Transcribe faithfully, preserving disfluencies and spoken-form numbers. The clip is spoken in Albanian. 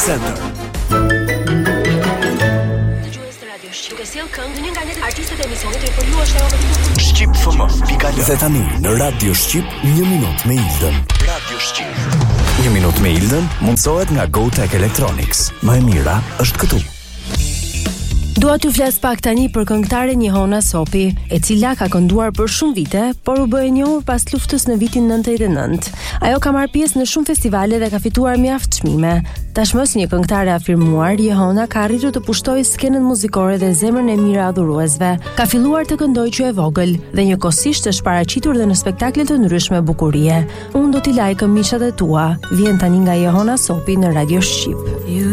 Center. Duke sjell këngë një nga një artistët e emisionit i përjuar Shqip F M. Dhe tani në Radio Shqip një minutë me Ildën. Radio Shqip. Një minutë me Ildën mundsohet nga GoTech Electronics. Më e mira është këtu. Dua t'ju flas pak tani për këngëtaren Jehona Sopi, e cila ka kënduar për shumë vite, por u bë e njohur pas luftës në vitin nëntëdhjetë e nëntë. Ajo ka marrë pjesë në shumë festivale dhe ka fituar mjaft çmime. Tashmë si një këngëtare afirmuar, Jehona ka arritur të pushtojë skenën muzikore dhe zemrën e mirë adhuruesve. Ka filluar të këndojë që e vogël dhe njëkohësisht është paraqitur dhe në spektakle të ndryshme bukurie. Unë do t'i lajkëm mishat e tua. Vjen tani nga Jehona Sopi në Radio Shqip.